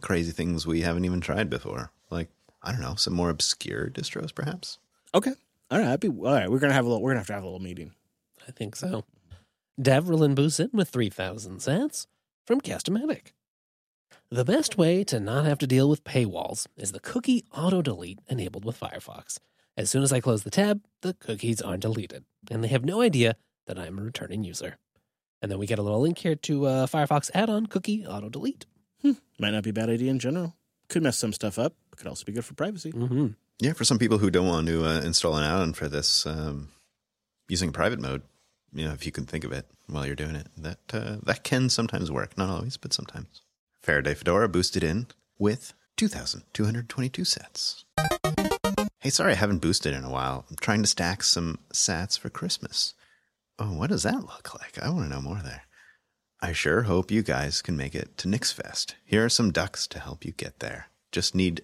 crazy things we haven't even tried before. Like, I don't know, some more obscure distros, perhaps. Okay. All right. All right. We're gonna have to have a little meeting. I think so. Devrelin Busin with 3,000 sats from Castamatic. The best way to not have to deal with paywalls is the cookie auto-delete enabled with Firefox. As soon as I close the tab, the cookies are deleted, and they have no idea that I'm a returning user. And then we get a little link here to Firefox add-on cookie auto-delete. Might not be a bad idea in general. Could mess some stuff up. Could also be good for privacy. Mm-hmm. Yeah, for some people who don't want to install an add-on for this, using private mode, if you can think of it while you're doing it, that can sometimes work. Not always, but sometimes. Faraday Fedora boosted in with 2,222 sats. Hey, sorry I haven't boosted in a while. I'm trying to stack some sats for Christmas. Oh, what does that look like? I want to know more there. I sure hope you guys can make it to NixFest. Here are some ducks to help you get there. Just need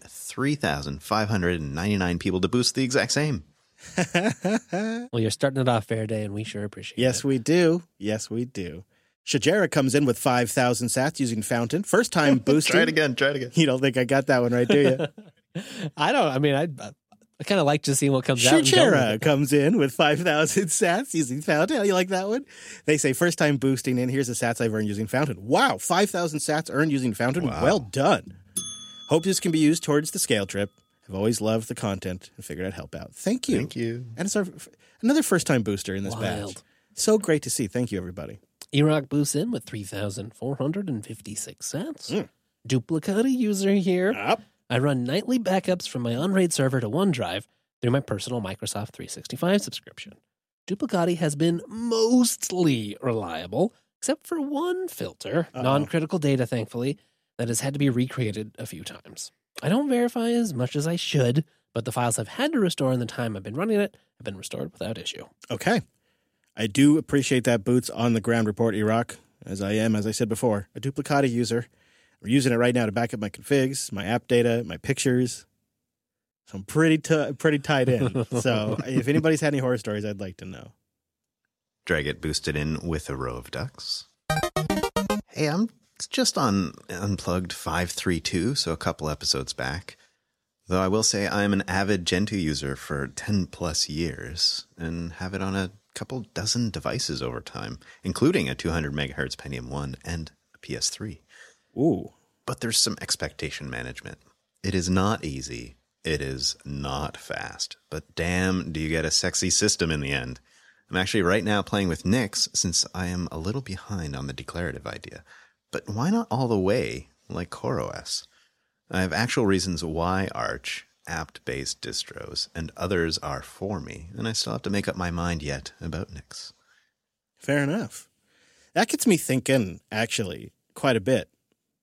3,599 people to boost the exact same. Well, you're starting it off, Faraday, and we sure appreciate it. Yes, we do. Yes, we do. Shajara comes in with 5,000 sats using Fountain. First time boosting. Try it again. You don't think I got that one right, do you? I kind of like to see what comes out. Shajara comes in with 5,000 sats using Fountain. How you like that one? They say first time boosting in. Here's the sats I've earned using Fountain. Wow, 5,000 sats earned using Fountain. Wow. Well done. Hope this can be used towards the scale trip. I've always loved the content and figured I'd help out. Thank you. Thank you. And it's another first time booster in this batch. So great to see. Thank you, everybody. Iraq boosts in with 3,456 sats. Duplicati user here. I run nightly backups from my on-RAID server to OneDrive through my personal Microsoft 365 subscription. Duplicati has been mostly reliable, except for one filter, non-critical data, thankfully, that has had to be recreated a few times. I don't verify as much as I should, but the files I've had to restore in the time I've been running it have been restored without issue. Okay. I do appreciate that boots on the ground report, Iraq, as I said before, a Duplicati user. We're using it right now to back up my configs, my app data, my pictures. So I'm pretty tied in. So if anybody's had any horror stories, I'd like to know. Dragit boosted in with a row of ducks. Hey, I'm just on Unplugged 532, so a couple episodes back. Though I will say I am an avid Gentoo user for 10 plus years and have it on a couple dozen devices over time, including a 200 megahertz Pentium 1 and a PS3. Ooh. But there's some expectation management. It is not easy. It is not fast. But damn, do you get a sexy system in the end. I'm actually right now playing with Nix since I am a little behind on the declarative idea. But why not all the way like CoreOS? I have actual reasons why Arch, apt-based distros, and others are for me, and I still have to make up my mind yet about Nix. Fair enough. That gets me thinking, actually, quite a bit.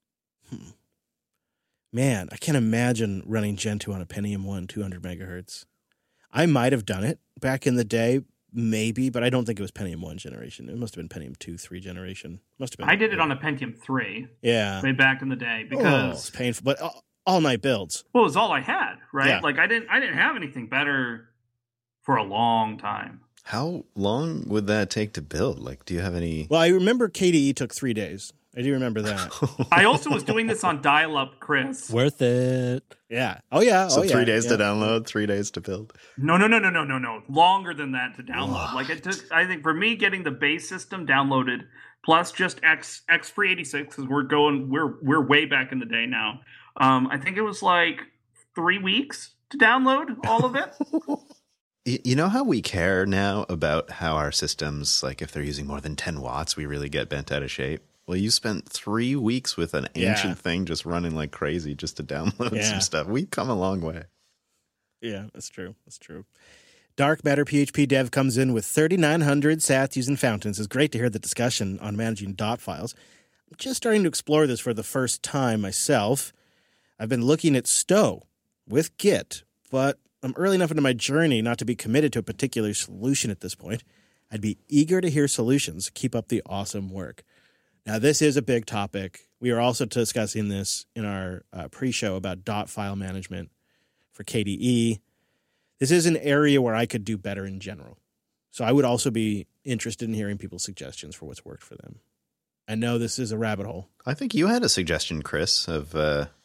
Man, I can't imagine running Gentoo on a Pentium 1 200 megahertz. I might have done it back in the day, maybe, but I don't think it was Pentium 1 generation. It must have been Pentium 2, 3 generation. Must have been. I did it on a Pentium 3. Yeah. Way back in the day because it's painful, but all-night builds. Well, it was all I had, right? Yeah. Like I didn't have anything better for a long time. How long would that take to build? Like, do you have any... Well, I remember KDE took 3 days. I do remember that. I also was doing this on dial-up, Chris. Worth it. Yeah. Oh, yeah. So 3 days to download, 3 days to build. No. Longer than that to download. Like it took, I think for me, getting the base system downloaded plus just X386, because we're way back in the day now. I think it was like 3 weeks to download all of it. You know how we care now about how our systems, like if they're using more than 10 watts, we really get bent out of shape? Well, you spent 3 weeks with an ancient thing just running like crazy just to download some stuff. We've come a long way. Yeah, that's true. That's true. Dark Matter PHP Dev comes in with 3,900 sats using Fountains. It's great to hear the discussion on managing dot files. I'm just starting to explore this for the first time myself. I've been looking at Stow with Git, but I'm early enough into my journey not to be committed to a particular solution at this point. I'd be eager to hear solutions. Keep up the awesome work. Now, this is a big topic. We are also discussing this in our pre-show about dot file management for KDE. This is an area where I could do better in general. So I would also be interested in hearing people's suggestions for what's worked for them. I know this is a rabbit hole. I think you had a suggestion, Chris, of